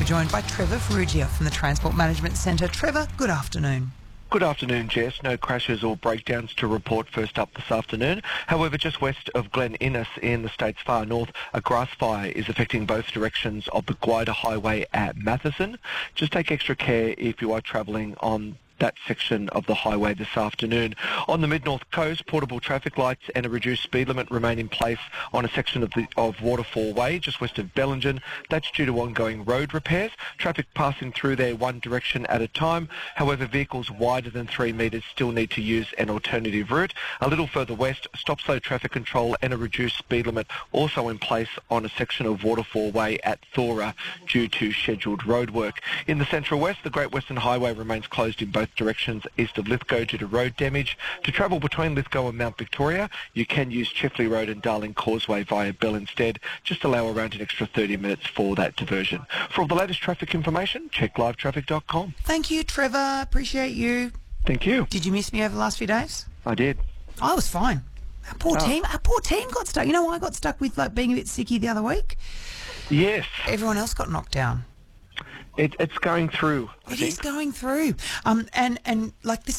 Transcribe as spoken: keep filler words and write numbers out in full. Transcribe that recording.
joined by Trevor Ferrugia from the Transport Management Centre. Trevor, good afternoon. Good afternoon, Jess. No crashes or breakdowns to report first up this afternoon. However, just west of Glen Innes in the state's far north, a grass fire is affecting both directions of the Gwydir Highway at Matheson. Just take extra care if you are travelling on that section of the highway this afternoon. On the mid-north coast, portable traffic lights and a reduced speed limit remain in place on a section of the of Waterfall Way just west of Bellingen. That's due to ongoing road repairs. Traffic passing through there one direction at a time. However, vehicles wider than three metres still need to use an alternative route. A little further west, stop-slow traffic control and a reduced speed limit also in place on a section of Waterfall Way at Thora due to scheduled road work. In the central west, the Great Western Highway remains closed in both directions east of Lithgow due to road damage. To travel between Lithgow and Mount Victoria, you can use Chifley Road and Darling Causeway via Bell instead. Just allow around an extra thirty minutes for that diversion. For all the latest traffic information, check live traffic dot com. Thank you, Trevor. Appreciate you. Thank you. Did you miss me over the last few days? I did. I was fine. Our poor Oh. team, our poor team got stuck. You know why I got stuck with like being a bit sicky the other week? Yes. Everyone else got knocked down. It, it's going through, I It think. is going through. Um, and, and like this